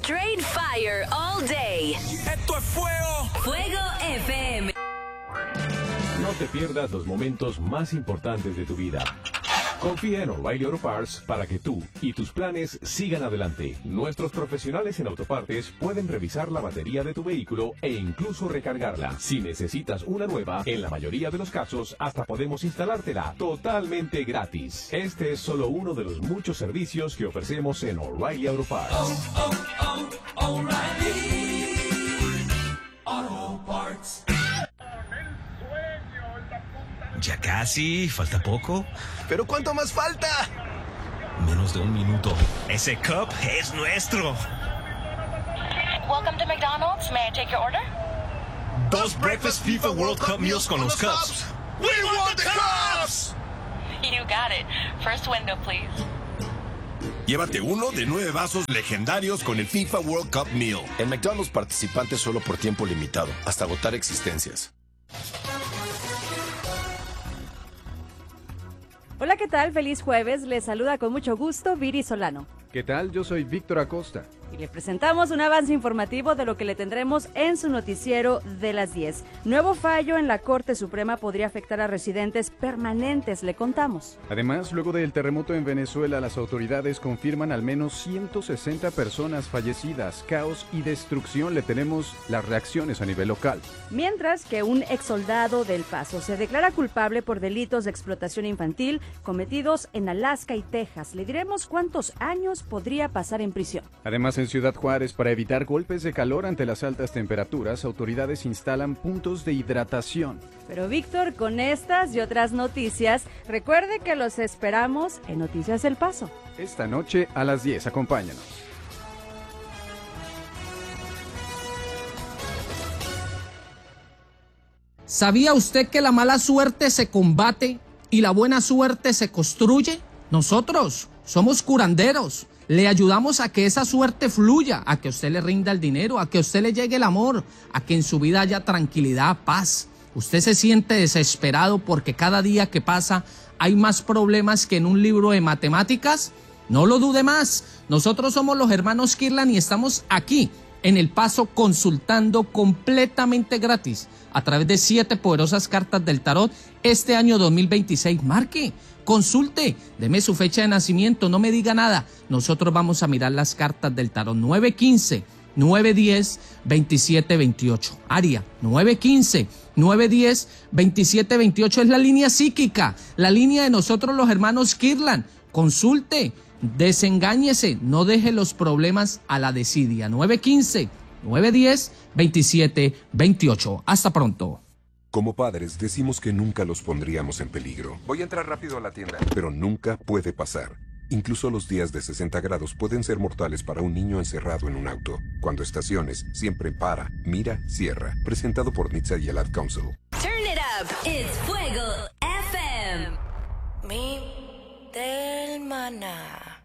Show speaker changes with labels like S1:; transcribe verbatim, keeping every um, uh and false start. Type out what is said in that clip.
S1: Straight fire all day.
S2: Esto es fuego.
S1: Fuego F M.
S3: No te pierdas los momentos más importantes de tu vida. Confía en O'Reilly Auto Parts para que tú y tus planes sigan adelante. Nuestros profesionales en autopartes pueden revisar la batería de tu vehículo e incluso recargarla. Si necesitas una nueva, en la mayoría de los casos, hasta podemos instalártela totalmente gratis. Este es solo uno de los muchos servicios que ofrecemos en O'Reilly Auto Parts.
S2: Oh, oh, oh, O'Reilly Auto Parts.
S4: Ya casi, falta poco.
S5: ¿Pero cuánto más falta?
S4: Menos de un minuto. Ese cup es nuestro.
S6: Welcome to McDonald's. May I take your order?
S4: Dos Breakfast FIFA World Cup meals con los cups.
S5: We want the cups!
S6: You got it. First window, please.
S7: Llévate uno de nueve vasos legendarios con el FIFA World Cup Meal.
S5: En McDonald's participantes solo por tiempo limitado, hasta agotar existencias.
S8: Hola, ¿qué tal? Feliz jueves. Les saluda con mucho gusto Viri Solano.
S9: ¿Qué tal? Yo soy Víctor Acosta.
S8: Y le presentamos un avance informativo de lo que le tendremos en su noticiero de las diez. Nuevo fallo en la Corte Suprema podría afectar a residentes permanentes, le contamos.
S9: Además, luego del terremoto en Venezuela, las autoridades confirman al menos ciento sesenta personas fallecidas, caos y destrucción. Le tenemos las reacciones a nivel local.
S8: Mientras que un exsoldado del Paso se declara culpable por delitos de explotación infantil cometidos en Alaska y Texas. Le diremos cuántos años podría pasar en prisión.
S9: Además, en Ciudad Juárez, para evitar golpes de calor ante las altas temperaturas, autoridades instalan puntos de hidratación.
S8: Pero Víctor, con estas y otras noticias, recuerde que los esperamos en Noticias El Paso.
S9: Esta noche a las diez, acompáñanos.
S10: ¿Sabía usted que la mala suerte se combate y la buena suerte se construye? Nosotros somos curanderos. Le ayudamos a que esa suerte fluya, a que a usted le rinda el dinero, a que a usted le llegue el amor, a que en su vida haya tranquilidad, paz. Usted se siente desesperado porque cada día que pasa hay más problemas que en un libro de matemáticas. No lo dude más. Nosotros somos los hermanos Kirlan y estamos aquí en El Paso consultando completamente gratis a través de siete poderosas cartas del tarot este año dos mil veintiséis. Marque, consulte, deme su fecha de nacimiento, no me diga nada. Nosotros vamos a mirar las cartas del tarot. nueve quince, nueve diez, veintisiete veintiocho. Área, nueve quince, nueve diez, veintisiete veintiocho es la línea psíquica, la línea de nosotros los hermanos Kirlan. Consulte, desengáñese, no deje los problemas a la desidia. nueve quince, nueve diez, veintisiete veintiocho. Hasta pronto.
S11: Como padres decimos que nunca los pondríamos en peligro.
S12: Voy a entrar rápido a la tienda.
S11: Pero nunca puede pasar. Incluso los días de sesenta grados pueden ser mortales para un niño encerrado en un auto. Cuando estaciones, siempre para, mira, cierra. Presentado por N H T S A y el Ad Council.
S1: Turn it up. It's Fuego F M.
S6: Mi del maná.